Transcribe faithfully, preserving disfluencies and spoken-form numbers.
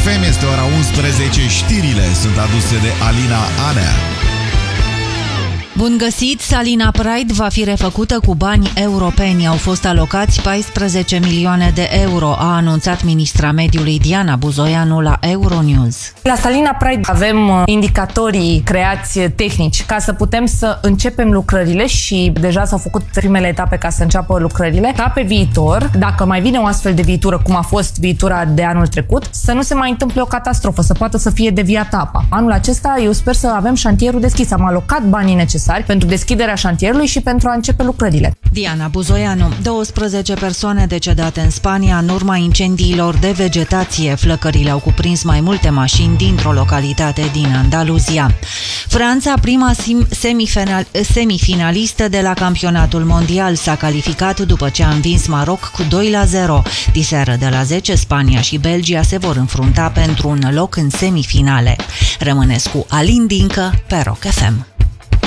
F M, este ora unsprezece, știrile sunt aduse de Alina Anea. Bun găsit! Salina Pride va fi refăcută cu bani europeni. Au fost alocați paisprezece milioane de euro, a anunțat ministra mediului Diana Buzoianu la Euronews. La Salina Pride avem indicatorii creați tehnici ca să putem să începem lucrările și deja s-au făcut primele etape ca să înceapă lucrările. Ca pe viitor, dacă mai vine o astfel de viitură, cum a fost viitura de anul trecut, să nu se mai întâmple o catastrofă, să poată să fie deviată apa. Anul acesta eu sper să avem șantierul deschis. Am alocat banii necesari pentru deschiderea șantierului și pentru a începe lucrările. Diana Buzoianu. douăsprezece persoane decedate în Spania în urma incendiilor de vegetație. Flăcările au cuprins mai multe mașini dintr-o localitate din Andaluzia. Franța, prima semifinal, semifinalistă de la campionatul mondial, s-a calificat după ce a învins Maroc cu doi la zero. Diseară de la zece, Spania și Belgia se vor înfrunta pentru un loc în semifinale. Rămâneți cu Alin Dincă pe Rock F M.